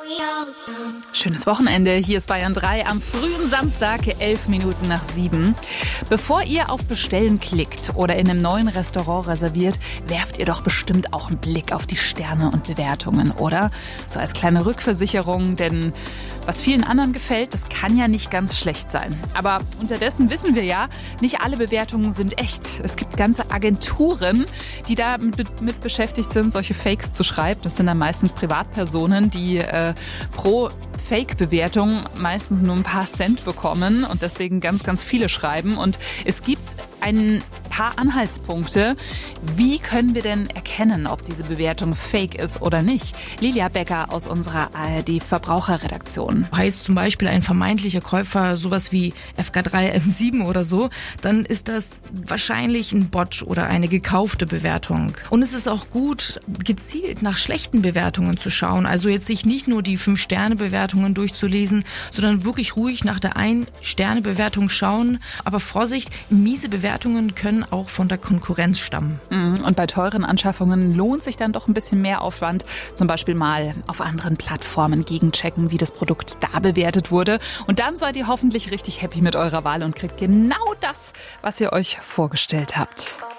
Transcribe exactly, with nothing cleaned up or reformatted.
Schönes Wochenende. Hier ist Bayern drei am frühen Samstag, elf Minuten nach sieben. Bevor ihr auf Bestellen klickt oder in einem neuen Restaurant reserviert, werft ihr doch bestimmt auch einen Blick auf die Sterne und Bewertungen, oder? So als kleine Rückversicherung, denn was vielen anderen gefällt, das kann ja nicht ganz schlecht sein. Aber unterdessen wissen wir ja, nicht alle Bewertungen sind echt. Es gibt ganze Agenturen, die da mit, mit beschäftigt sind, solche Fakes zu schreiben. Das sind dann meistens Privatpersonen, die äh, pro Fake-Bewertung meistens nur ein paar Cent bekommen und deswegen ganz, ganz viele schreiben. Und es gibt ein paar Anhaltspunkte. Wie können wir denn erkennen, ob diese Bewertung fake ist oder nicht? Lilia Becker aus unserer A R D-Verbraucherredaktion. Heißt zum Beispiel ein vermeintlicher Käufer sowas wie F K drei M sieben oder so, dann ist das wahrscheinlich ein Bot oder eine gekaufte Bewertung. Und es ist auch gut, gezielt nach schlechten Bewertungen zu schauen. Also jetzt sich nicht nur die fünf Sterne Bewertungen durchzulesen, sondern wirklich ruhig nach der ein Sterne Bewertung schauen. Aber Vorsicht, miese Bewertungen können auch von der Konkurrenz stammen. Und bei teuren Anschaffungen lohnt sich dann doch ein bisschen mehr Aufwand. Zum Beispiel mal auf anderen Plattformen gegenchecken, wie das Produkt da bewertet wurde. Und dann seid ihr hoffentlich richtig happy mit eurer Wahl und kriegt genau das, was ihr euch vorgestellt habt.